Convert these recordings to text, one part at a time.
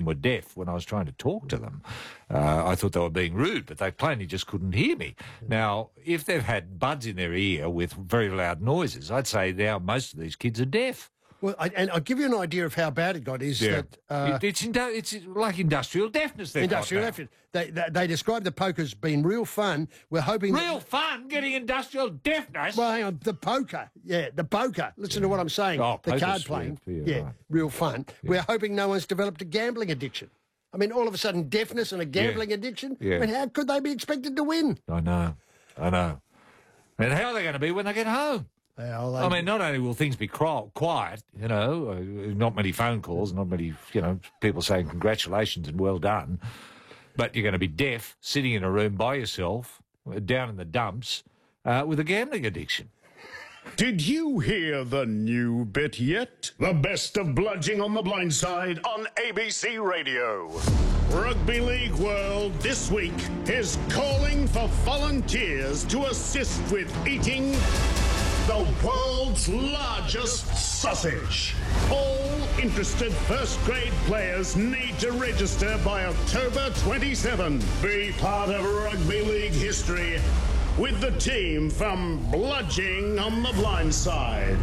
them were deaf when I was trying to talk to them. I thought they were being rude, but they plainly just couldn't hear me. Now, if they've had buds in their ear with very loud noises, I'd say now most of these kids are deaf. Well, and I'll give you an idea of how bad it got. Is that it's like industrial deafness. Industrial deafness. They describe the poker as being real fun. We're hoping real fun getting industrial deafness. Well, hang on, the poker. Yeah, the poker. Listen to what I'm saying. The card playing. Right. Real fun. Yeah. We're hoping no one's developed a gambling addiction. I mean, all of a sudden, deafness and a gambling addiction. Yeah. I mean, how could they be expected to win? I know. And how are they going to be when they get home? I mean, not only will things be quiet, not many phone calls, not many, people saying congratulations and well done, but you're going to be deaf, sitting in a room by yourself, down in the dumps, with a gambling addiction. Did you hear the new bit yet? The best of Bludging on the Blind Side on ABC Radio. Rugby League World this week is calling for volunteers to assist with eating the world's largest sausage. All interested first-grade players need to register by October 27. Be part of rugby league history with the team from Bludging on the Blind Side.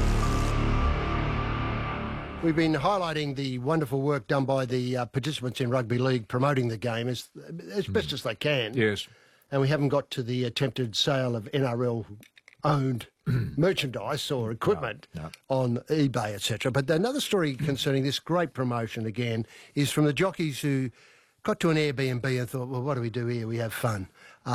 We've been highlighting the wonderful work done by the participants in rugby league promoting the game as best as they can. Yes. And we haven't got to the attempted sale of NRL-owned merchandise or equipment on eBay, etc. But another story concerning this great promotion, again, is from the jockeys who got to an Airbnb and thought, well, what do we do here? We have fun.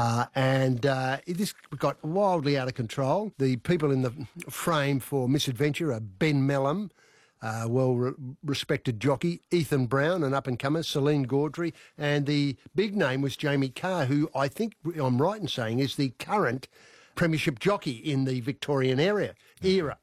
This got wildly out of control. The people in the frame for misadventure are Ben Melham, well-respected jockey, Ethan Brown, an up-and-comer, Celine Gaudry, and the big name was Jamie Carr, who I think I'm right in saying is the current premiership jockey in the Victorian area. Get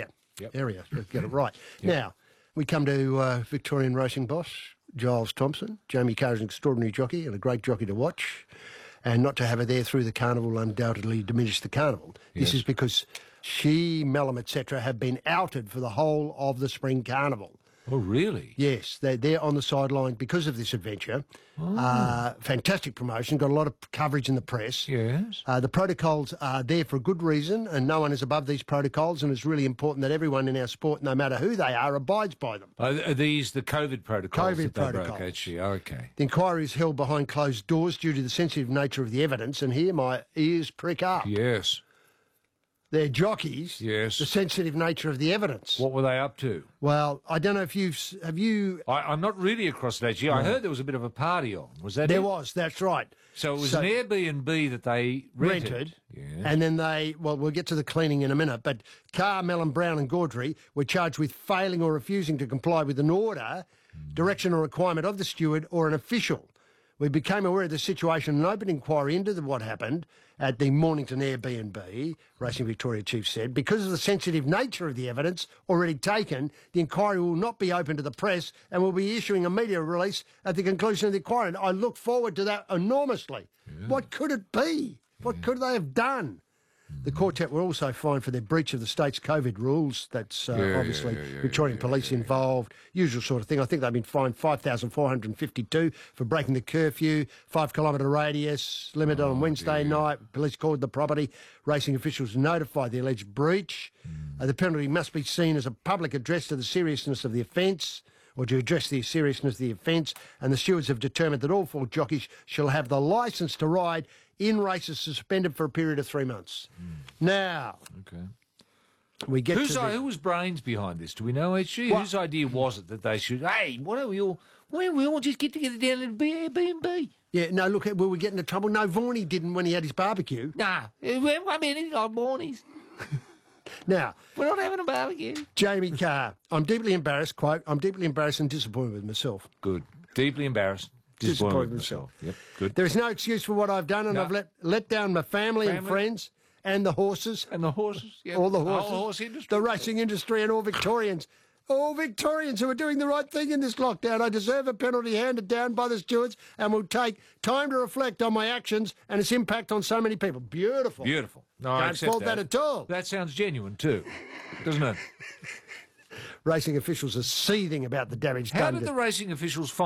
it right. Yep. Now, we come to Victorian racing boss, Giles Thompson. Jamie Carr is an extraordinary jockey and a great jockey to watch. And not to have her there through the carnival undoubtedly diminished the carnival. Yes. This is because she, Melham, etc., have been outed for the whole of the spring carnival. Oh, really? Yes, they're on the sideline because of this adventure. Oh. Fantastic promotion, got a lot of coverage in the press. Yes. The protocols are there for a good reason, and no one is above these protocols, and it's really important that everyone in our sport, no matter who they are, abides by them. Are these the COVID protocols? COVID protocols. Okay. The inquiry is held behind closed doors due to the sensitive nature of the evidence, and here my ears prick up. Yes. They're jockeys. Yes. The sensitive nature of the evidence. What were they up to? Well, I don't know if have you... I'm not really across that. I heard there was a bit of a party on. Was that There was, that's right. So it was an Airbnb that they rented. Yes. And then we'll get to the cleaning in a minute, but Carr, Melham, Brown and Gaudry were charged with failing or refusing to comply with an order, direction or requirement of the steward or an official. We became aware of the situation and an open inquiry into what happened at the Mornington Airbnb, Racing Victoria Chief said. Because of the sensitive nature of the evidence already taken, the inquiry will not be open to the press and will be issuing a media release at the conclusion of the inquiry. And I look forward to that enormously. Yeah. What could it be? What could they have done? The quartet were also fined for their breach of the state's COVID rules. That's obviously Victorian police involved, usual sort of thing. I think they've been fined $5,452 for breaking the curfew, 5-kilometre radius, limit on Wednesday night. Police called the property. Racing officials notified the alleged breach. The penalty must be seen as a public address to the seriousness of the offence, or to address the seriousness of the offence, and the stewards have determined that all 4 jockeys shall have the licence to ride in races suspended for a period of 3 months. Now, we get who was brains behind this? Do we know? Whose idea was it that they should? Hey, why don't we all just get together down at Airbnb? Yeah, no, look, will we get into trouble? No, Vorney didn't when he had his barbecue. Nah, I mean, he's like Vorney's. Now, we're not having a barbecue. Jamie Carr, I'm deeply embarrassed, quote, I'm deeply embarrassed and disappointed with myself. Good. Deeply embarrassed. Disappointed with myself. Yep, good. There is no excuse for what I've done, and I've let down my family and friends and the horses. And the horses, yeah. All the horses. The whole horse industry. The racing industry and all Victorians. All Victorians who are doing the right thing in this lockdown. I deserve a penalty handed down by the stewards and will take time to reflect on my actions and its impact on so many people. Beautiful. Beautiful. No, Don't fault that at all. That sounds genuine too, doesn't it? Racing officials are seething about the damage done. How did the racing officials find